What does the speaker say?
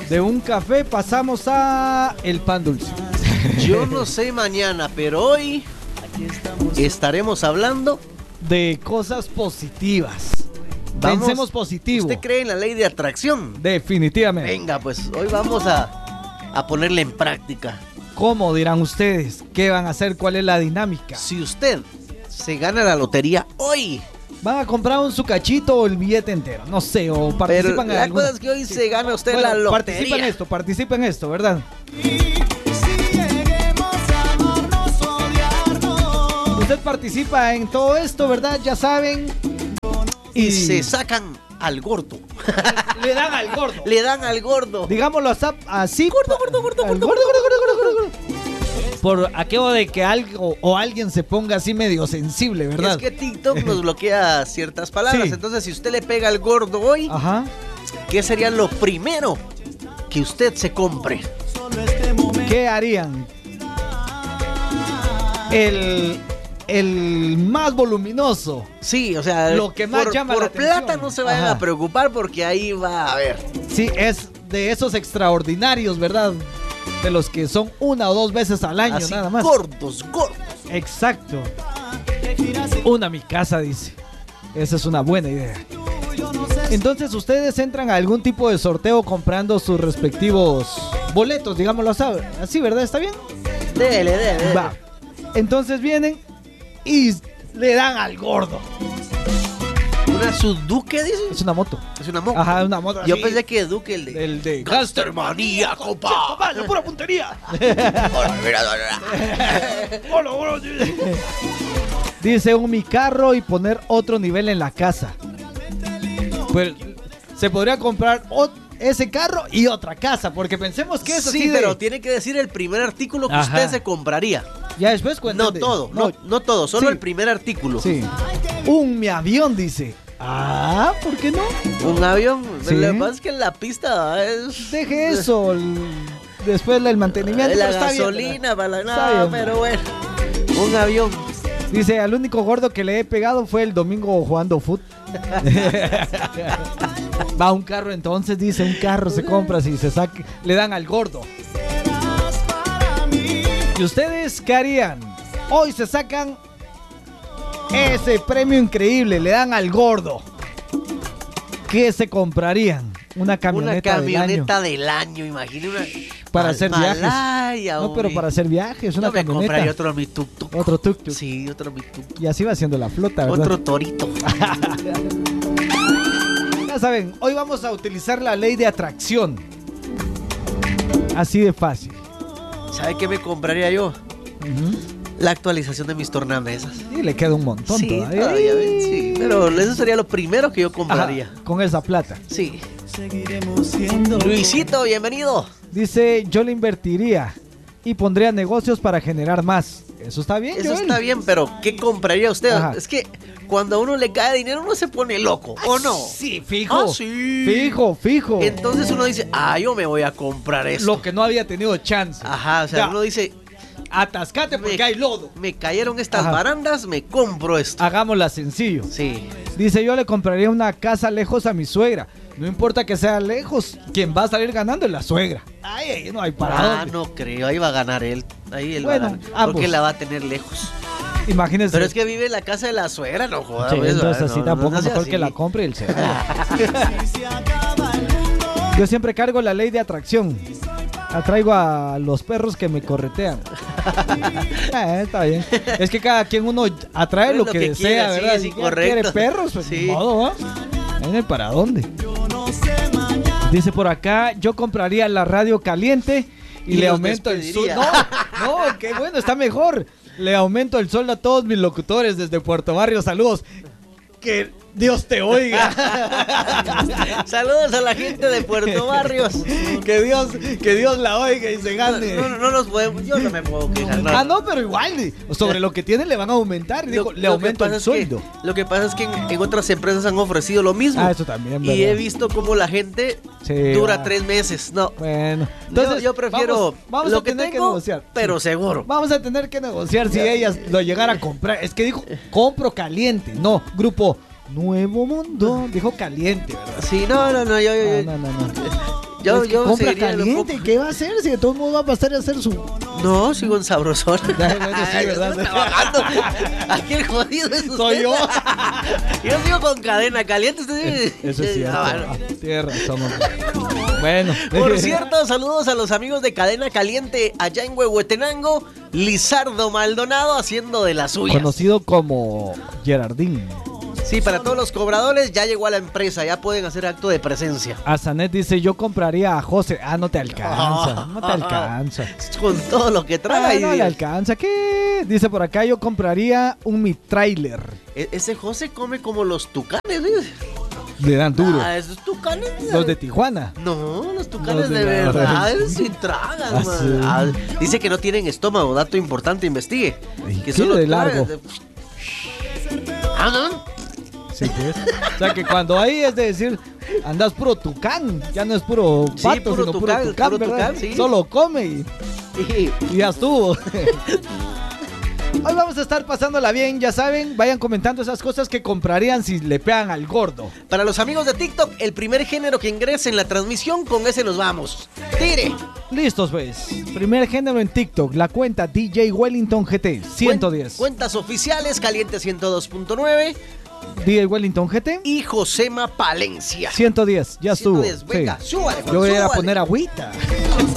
De un café pasamos a el pan dulce. Yo no sé mañana, pero hoy estaremos hablando de cosas positivas. Pensemos positivo. ¿Usted cree en la ley de atracción? Definitivamente. Venga, pues hoy vamos a ponerla en práctica. ¿Cómo dirán ustedes? ¿Qué van a hacer? ¿Cuál es la dinámica? Si usted se gana la lotería hoy, van a comprar un sucachito o el billete entero, no sé, o participan pero la cosa es que hoy se gana usted la lotería. Participa en esto, ¿verdad? Usted participa en todo esto, ¿verdad? Ya saben. Y se sacan al gordo. Le dan al gordo. Le dan al gordo. Digámoslo así. Gordo. Por aquello de que algo o alguien se ponga así medio sensible, ¿verdad? Es que TikTok nos bloquea ciertas palabras. Sí. Entonces, si usted le pega al gordo hoy, ajá, ¿qué sería lo primero que usted se compre? ¿Qué harían? El más voluminoso. Sí, o sea, lo que más llama la atención. Por plata no se vayan a preocupar porque ahí va a haber. Sí, es de esos extraordinarios, ¿verdad? De los que son 1 o 2 veces al año, así, nada más. Gordos. Exacto. Una a mi casa, dice. Esa es una buena idea. Entonces ustedes entran a algún tipo de sorteo comprando sus respectivos boletos, digámoslo así, ¿verdad? ¿Está bien? Dele. Va. Entonces vienen y le dan al gordo. ¿Una Suzuki, dice? Es una moto. Es una moto. Ajá, una moto. Yo así. Pensé que Duque, el de Gastermanía, compa. La pura puntería. Hola. Dice mi carro y poner otro nivel en la casa. Pues se podría comprar ese carro y otra casa, porque pensemos que eso sí, pero tiene que decir el primer artículo que usted se compraría. Ya después cuéntame. No todo, solo el primer artículo. Sí. Mi avión, dice. ¿Por qué no? Un avión. Sí. Lo que pasa es que en la pista es... Deje eso. Después el mantenimiento. La gasolina para la nada, pero bueno. Un avión. Dice, al único gordo que le he pegado fue el domingo jugando fútbol. Va un carro entonces, dice, un carro se compra si se saque, le dan al gordo. ¿Y ustedes qué harían? Hoy se sacan ese premio increíble, le dan al gordo. ¿Qué se comprarían? Una camioneta del año, imagínate. Para hacer viajes. No, pero para hacer viajes, una camioneta. Me compraría otro mi tuk-tuk. Otro tuk-tuk. Sí, otro mi tuk-tuk. Y así va siendo la flota, ¿verdad? Otro torito. Ya saben, hoy vamos a utilizar la ley de atracción. Así de fácil. ¿Sabe qué me compraría yo? La actualización de mis tornamesas. Y le queda un montón todavía. Sí, pero eso sería lo primero que yo compraría. Con esa plata. Sí. Luisito, bienvenido. Dice, yo le invertiría y pondría negocios para generar más. Eso está bien, Eso está bien, pero ¿qué compraría usted? Ajá. Es que cuando a uno le cae dinero uno se pone loco, ¿o no? Sí, fijo. Sí. Fijo. Entonces uno dice, yo me voy a comprar eso. Lo que no había tenido chance. Ajá, o sea, uno dice... Atascate porque hay lodo. Me cayeron estas barandas, me compro esto. Hagámosla sencillo. Sí. Dice, yo le compraría una casa lejos a mi suegra. No importa que sea lejos, quien va a salir ganando es la suegra. Ay, no hay para dónde. No creo, ahí va a ganar él. Ahí él bueno, va a ganar, porque la va a tener lejos. Imagínense. Pero es que vive en la casa de la suegra, no jodas. Sí, entonces así tampoco, mejor que la compre el se Yo siempre cargo la ley de atracción. Atraigo a los perros que me corretean. Está bien. Es que cada quien uno atrae lo que desea, quiera, ¿verdad? Sí, correcto. ¿Quiere perros? Pues sí. Modo, ¿va? ¿Para dónde? Dice por acá, yo compraría la radio caliente y le aumento el sueldo. No, qué bueno, está mejor. Le aumento el sueldo a todos mis locutores desde Puerto Barrio. Saludos. Que Dios te oiga. Saludos a la gente de Puerto Barrios. Que Dios la oiga y se gane. No nos podemos, yo no me puedo quejar. No, pero igual, sobre lo que tiene le van a aumentar. Dijo, le aumento el sueldo. Lo que pasa es que en otras empresas han ofrecido lo mismo. Eso también, ¿verdad? Y he visto cómo la gente dura 3 meses. No. Bueno, entonces yo prefiero vamos lo a tener que tengo, negociar. Pero seguro. Vamos a tener que negociar si ellas lo llegaran a comprar. Es que dijo, compro caliente. No, grupo Nuevo Mundo. Dijo caliente, ¿verdad? Sí, no. Yo compra caliente, ¿qué va a hacer? Si de todos modos va a pasar a hacer su... No, sigo en sabrosón. Bueno, sí, ¿verdad? Trabajando. Aquí el jodido es usted. Soy yo. Yo sigo con cadena caliente. Usted... Eso es cierto. Bueno. Tienes razón, hombre. Bueno. Por cierto, saludos a los amigos de Cadena Caliente allá en Huehuetenango. Lizardo Maldonado haciendo de las suyas. Conocido como Gerardín. Sí, para todos los cobradores ya llegó a la empresa, ya pueden hacer acto de presencia. Azanet dice, yo compraría a José. Ah, no te alcanza, no te alcanza. Con todo lo que trae. No le alcanza, ¿qué? Dice por acá, yo compraría un mi trailer. Ese José come como los tucanes, ¿sí? Le dan duro. Esos tucanes. Los de Tijuana. No, los tucanes Los de verdad sí tragan, man. Sí. Dice que no tienen estómago, dato importante, investigue. Que solo de largo. ¿No? Sí, pues. O sea que cuando ahí es de decir, andas puro tucán, ya no es puro pato, puro sino tucán, puro tucán, puro ¿verdad? tucán, sí. Solo come y ya estuvo. Hoy vamos a estar pasándola bien, ya saben, vayan comentando esas cosas que comprarían si le pegan al gordo. Para los amigos de TikTok, el primer género que ingrese en la transmisión, con ese nos vamos. ¡Tire! Listos, pues. Primer género en TikTok, la cuenta DJ Wellington GT 110. Cuentas oficiales, Caliente 102.9. DJ Wellington GT y Josema Palencia 110, ya estuvo. 110, venga, sí. súbale, yo voy a ir a súbale. poner agüita.